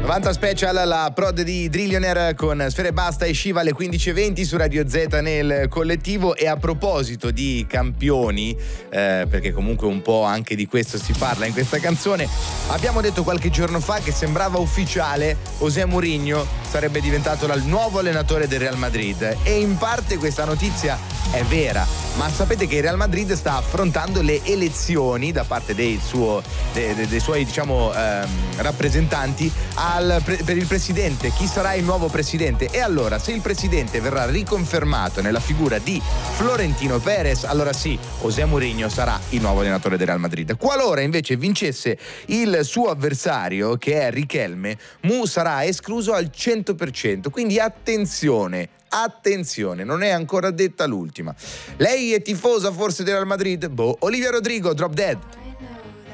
90 Special, la prod di Drillionaire con Sfere Basta e Shiva alle 15:20 su Radio Z nel collettivo. E a proposito di campioni, perché comunque un po' anche di questo si parla in questa canzone, abbiamo detto qualche giorno fa che sembrava ufficiale: José Mourinho sarebbe diventato il nuovo allenatore del Real Madrid, e in parte questa notizia è vera, ma sapete che il Real Madrid sta affrontando le elezioni da parte dei suoi diciamo rappresentanti per il presidente. Chi sarà il nuovo presidente? E allora, se il presidente verrà riconfermato nella figura di Florentino Perez, allora sì, José Mourinho sarà il nuovo allenatore del Real Madrid. Qualora invece vincesse il suo avversario, che è Riquelme, Mu sarà escluso al 100%, quindi attenzione, non è ancora detta l'ultima. Lei è tifosa forse del Real Madrid? Olivia Rodrigo, Drop Dead.